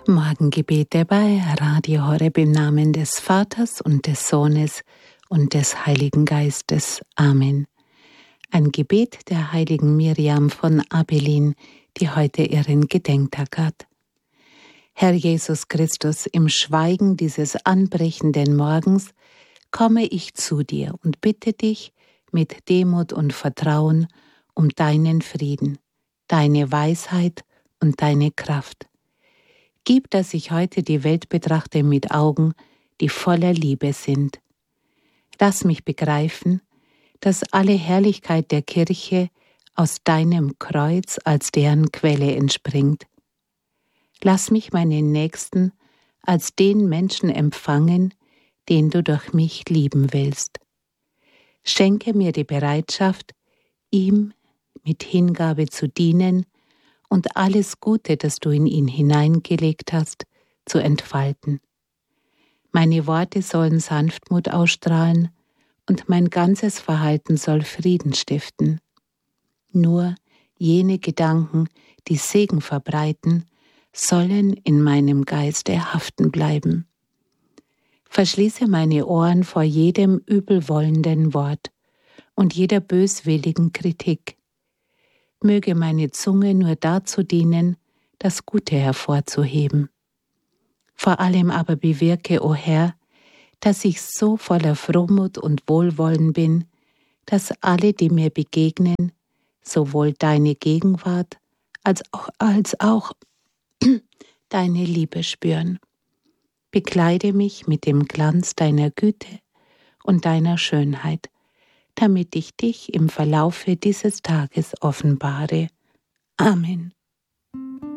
Morgengebete bei Radio Horeb im Namen des Vaters und des Sohnes und des Heiligen Geistes. Amen. Ein Gebet der heiligen Miriam von Abelin, die heute ihren Gedenktag hat. Herr Jesus Christus, im Schweigen dieses anbrechenden Morgens komme ich zu dir und bitte dich mit Demut und Vertrauen um deinen Frieden, deine Weisheit und deine Kraft. Gib, dass ich heute die Welt betrachte mit Augen, die voller Liebe sind. Lass mich begreifen, dass alle Herrlichkeit der Kirche aus deinem Kreuz als deren Quelle entspringt. Lass mich meinen Nächsten als den Menschen empfangen, den du durch mich lieben willst. Schenke mir die Bereitschaft, ihm mit Hingabe zu dienen und alles Gute, das du in ihn hineingelegt hast, zu entfalten. Meine Worte sollen Sanftmut ausstrahlen und mein ganzes Verhalten soll Frieden stiften. Nur jene Gedanken, die Segen verbreiten, sollen in meinem Geiste haften bleiben. Verschließe meine Ohren vor jedem übelwollenden Wort und jeder böswilligen Kritik. Möge meine Zunge nur dazu dienen, das Gute hervorzuheben. Vor allem aber bewirke, o Herr, dass ich so voller Frohmut und Wohlwollen bin, dass alle, die mir begegnen, sowohl deine Gegenwart als auch deine Liebe spüren. Bekleide mich mit dem Glanz deiner Güte und deiner Schönheit, damit ich dich im Verlaufe dieses Tages offenbare. Amen.